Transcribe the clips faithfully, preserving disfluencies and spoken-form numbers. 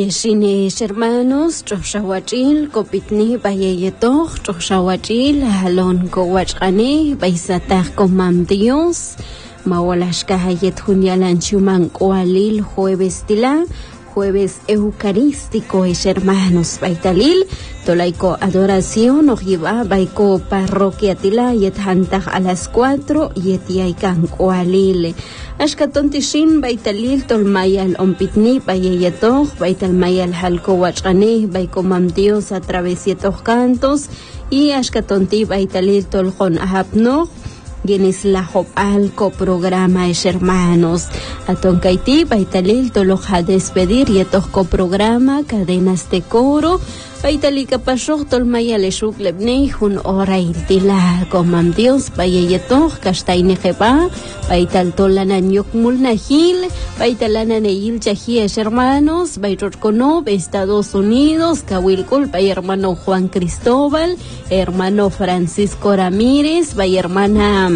Shines hermanos, Troshawachil, Kopitni, Bayeyetoch, Troshawachil, Halon Kowachani, Baisatach Komam Dios, Mawalashka Hayet Hunyalan Chuman Koalil, Jueves Tila, Jueves Eucarístico, es hermanos, Baitalil, Tolaiko Adoración, Ojiba, Baiko Parroquia Tila, Yet Hantach a las cuatro, Yet Yaikan Koalil. Ashkatontishin Baitalil Tolmayal Ompitni Bayeyetoch Baitalmayal Halko Wachane Baikomam Dios a través de estos cantos y Ashkatonti Baitalil Toljon Ahapnoch Genis la Alco programa es hermanos Atonkaiti Baitalil Toloja despedir y estos programa cadenas de coro Baitalika Pashok Tolmaya Leshuk Lebnei Hun Ora Iltila Komam Dios Bayeyetoch Kashtaine Jeba Baital Tolanan Yokmul Nahil Baitalana Neil Chahies hermanos Baitorkonov Estados Unidos Kawilkul Bay hermano Juan Cristóbal hermano Francisco Ramírez Bay hermana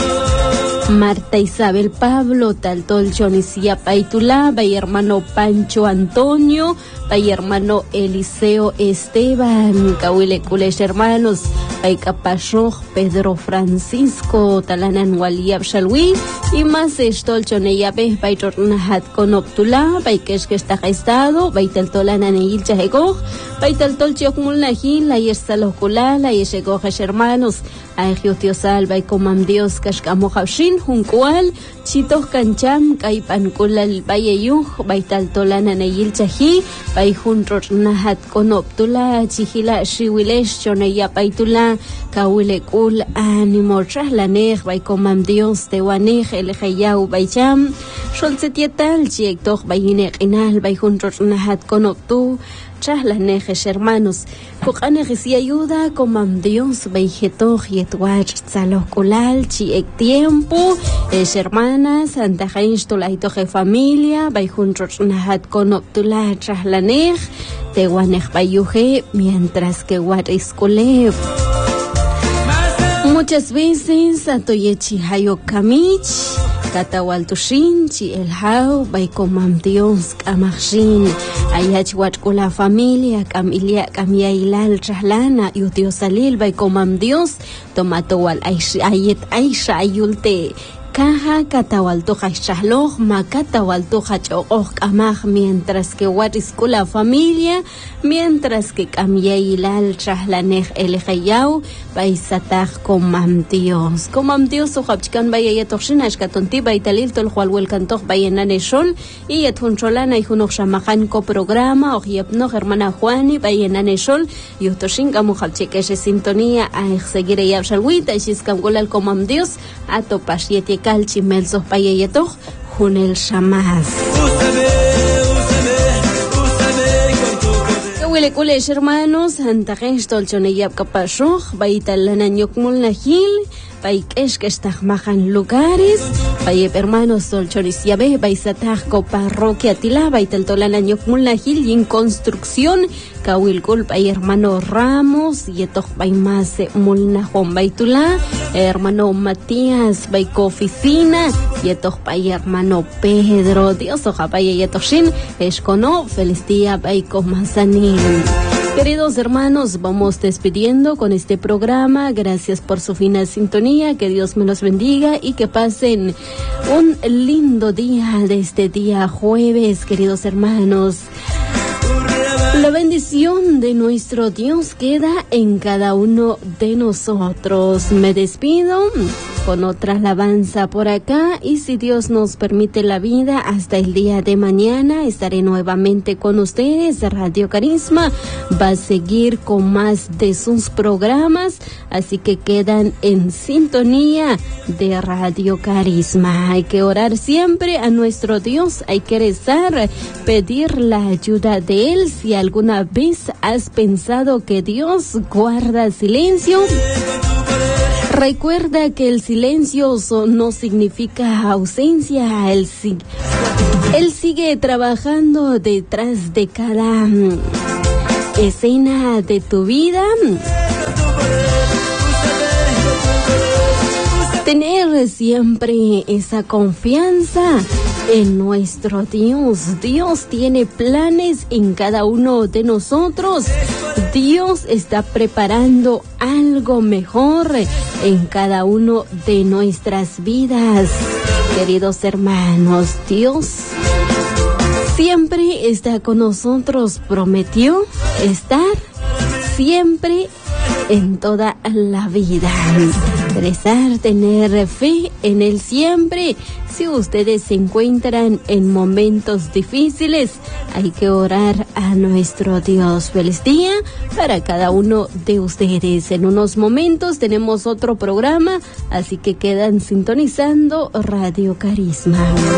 Marta Isabel Pablo, Taltol Chonisia Paitula, Bay hermano Pancho Antonio, Bay hermano Eliseo Esteban, Kawile Kulesh hermanos, Bay Capashoj, Pedro Francisco, Talanan Waliab Shalwi, y más Estol Choneyabe, Bay Tornahat Konoptula, Bay Keshkesta Estado, Bay Taltolanan Eil Chahegoj, Bay Taltol Chokmul Nahil, la Yesalokula, la Yeshegojesh hermanos, Ayutiosal, Bay Komam Dios, Kashkamo Havshin, Junkual, Chitos Kancham, Kaipankulal, Bayeyuj, Baital Tolana Neyil Chahi, Bayjunrot Nahat Konoptula, Chihila Shiwilesh, Choneya Paitula, Kawilekul, Animo Traslanej, Bay Komam Dios, Tewanej, Elejayau, Baycham, Sholzetietal, Chiektoch, Bayinek Inal, Bayjunrot Nahat Konoptu, Las nejes hermanos, Kukanej si ayuda, Komam Dios, Beijetoj, Yetwach, Tzalokulal, Chiek tiempo, es hermanas, Santa Jainch, Tolaitoje familia, Beijunroch Nahat Konoptula, Traslanej, Tewanej Bayuje, mientras que Wariskulev. Muchas veces, Atoyechi Hayokamich, Katawaltushin, Chi el Hau, Baikomam Dios, Kamarshin, Ayachwat con la familia, Camilia, Camiailal, Traslana, Yutiosalil, Baikomam Dios, Tomatowal, Ayet, Aisha, Ayulte, Caja, Catawaltoja Shahloch, Macatawaltoja Choch Kamaj, mientras que Watis con la familia, mientras que Camiailal, Traslanej, El Hayau, Baisataj, Komam Dios. Komam Dios, Ojapchikan, Bayayatoxin, Ashkatonti, Baitalil, Tolhualwel Cantoch, Bayenane Shol, y Etuncholana, y Junoch Shamajan, programa, Ojiapno, hermana Juani, Bayenane Shol, y Utoshin, Gamujalcheque, sintonía, a seguir a Yabshalwit, a Shiskamgolal, Komam Dios, a Topashieti. Calchi Melzos Payayetoch, Junel Shamaz. Kawile Kulesh hermanos, Antajesh Tolchoneyab Kapashoj, Baitalanan Yokmul Nahil, Baikesh que estahmajan lugares, Bayep hermanos Tolchonisiabe, Baisatajko Parroquia Tila, Baitaltolanan Yokmul Nahil, y en construcción, Kawilkul Bay hermano Ramos, Yetoch Baimase Mulnahon Baitula, hermano Matías Baiko Oficina, Yetoch Bay hermano Pedro, Dios oja Bay Yetoshin, Escono, feliz día Baiko Mazanin. Queridos hermanos, vamos despidiendo con este programa. Gracias por su fina sintonía. Que Dios me los bendiga y que pasen un lindo día de este día jueves, queridos hermanos. La bendición de nuestro Dios queda en cada uno de nosotros. Me despido con otra alabanza por acá y si Dios nos permite la vida hasta el día de mañana estaré nuevamente con ustedes. Radio Carisma va a seguir con más de sus programas, así que quedan en sintonía de Radio Carisma. Hay que orar siempre a nuestro Dios, hay que rezar, pedir la ayuda de Él. Si alguna vez has pensado que Dios guarda silencio, recuerda que el silencio no significa ausencia. Él, él sigue trabajando detrás de cada escena de tu vida. Tener siempre esa confianza en nuestro Dios. Dios tiene planes en cada uno de nosotros. Dios está preparando algo mejor en cada uno de nuestras vidas. Queridos hermanos, Dios siempre está con nosotros. Prometió estar siempre en toda la vida. Rezar, tener fe en Él siempre. Si ustedes se encuentran en momentos difíciles, hay que orar a nuestro Dios. Feliz día para cada uno de ustedes. En unos momentos tenemos otro programa, así que quedan sintonizando Radio Carisma.